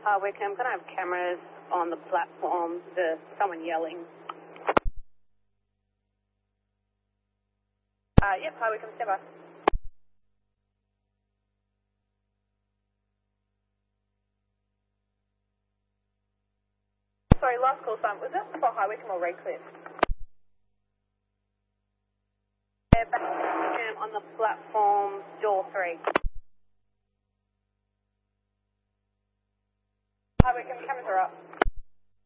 Hi Wickham, can I have cameras on the platform? There's someone yelling. Yep, hi Wickham, step by. Sorry, last call, Simon. Was that for High Wickham or Redcliffe? Yeah, back on the platform, door 3. Hi Wickham, cameras are up.